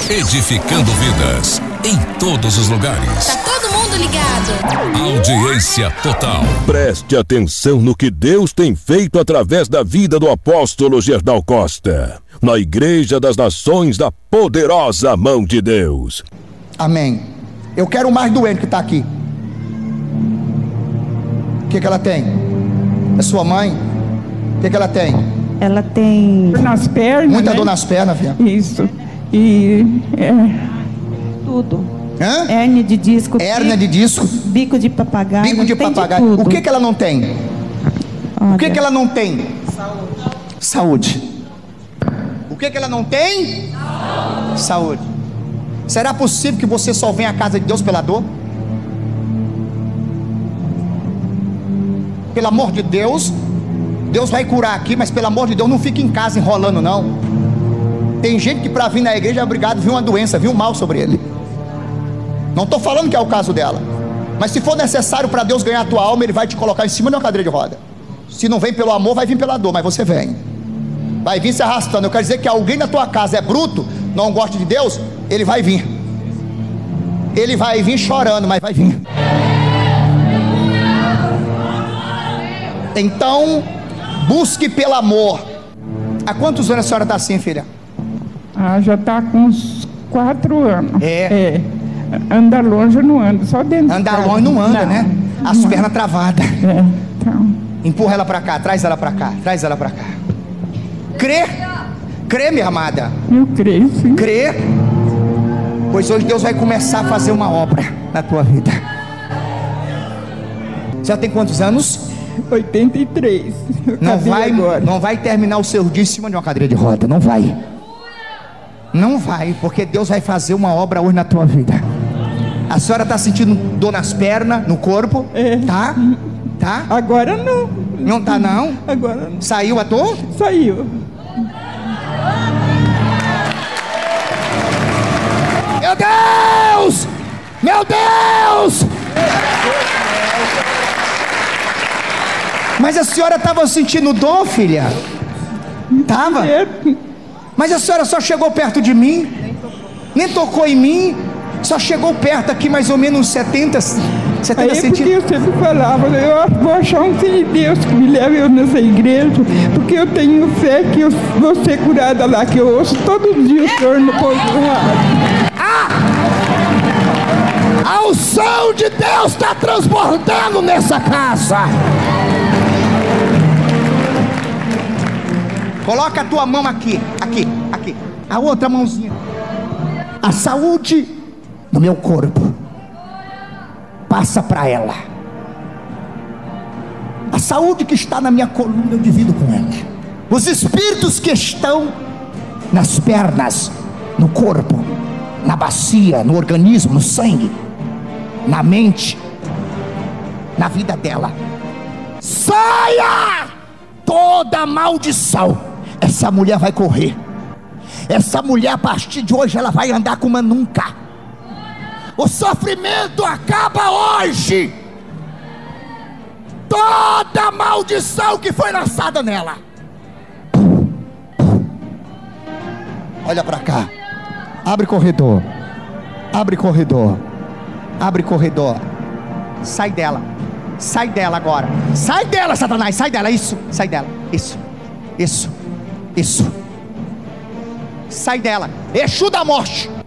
edificando vidas em todos os lugares. Tá todo mundo ligado. Audiência total. Preste atenção no que Deus tem feito através da vida do apóstolo Gerdau Costa, na Igreja das Nações da Poderosa Mão de Deus. Amém. Eu quero o mais doente que está aqui. O que ela tem? É sua mãe? O que ela tem? Ela tem dor nas pernas. Muita né? dor nas pernas, filha. Isso. E tudo. Hã? Hérnia de disco. Hérnia de disco. Bico de papagaio. Bico de papagaio. O que ela não tem? Olha, O que ela não tem? Saúde. O que ela não tem? Saúde. Será possível que você só venha à casa de Deus pela dor? Pelo amor de Deus, Deus vai curar aqui, mas pelo amor de Deus, não fique em casa enrolando, não. Tem gente que para vir na igreja é obrigado, viu uma doença, viu um mal sobre ele. Não estou falando que é o caso dela, mas se for necessário para Deus ganhar a tua alma, Ele vai te colocar em cima de uma cadeira de roda. Se não vem pelo amor, vai vir pela dor, mas você vem. Vai vir se arrastando. Eu quero dizer que alguém na tua casa é bruto, não gosta de Deus, ele vai vir. Ele vai vir chorando, mas vai vir. Então, busque pelo amor. Há quantos anos a senhora está assim, filha? Já está com uns 4 anos. É. Anda longe não anda, só dentro. Andar longe não anda, né? As pernas travadas. Então. Empurra ela para cá, traz ela para cá, traz ela para cá. Crê? Crê, minha amada? Eu creio, sim. Crê? Pois hoje Deus vai começar a fazer uma obra na tua vida. Já tem quantos anos? 83. Não vai terminar o seu dia em cima de uma cadeira de roda. Não vai. Não vai, porque Deus vai fazer uma obra hoje na tua vida. A senhora está sentindo dor nas pernas, no corpo? Tá? Tá? Agora não. Não tá não? Agora não. Saiu a dor? Saiu. Meu Deus! Meu Deus! Mas a senhora estava sentindo dor, filha? Tava? Mas a senhora só chegou perto de mim? Nem tocou em mim? Só chegou perto aqui mais ou menos uns 70 Aí centímetros. porque eu sempre falava, eu vou achar um filho de Deus que me leve eu nessa igreja, porque eu tenho fé que eu vou ser curada lá, que eu ouço todo dia o Senhor no povo do rádio. A unção de Deus está transbordando nessa casa. Coloca a tua mão aqui, aqui, aqui. A outra mãozinha. A saúde no meu corpo passa para ela. A saúde que está na minha coluna eu divido com ela. Os espíritos que estão nas pernas, no corpo, na bacia, no organismo, no sangue, na mente, na vida dela, saia toda maldição. Essa mulher vai correr. Essa mulher a partir de hoje ela vai andar como nunca. O sofrimento acaba hoje. Toda maldição que foi lançada nela. Olha para cá. Abre corredor. Abre corredor. Abre corredor. Sai dela. Sai dela agora. Sai dela, Satanás. Sai dela. Isso. Sai dela. Isso. Isso. Isso. Sai dela. Exu da morte.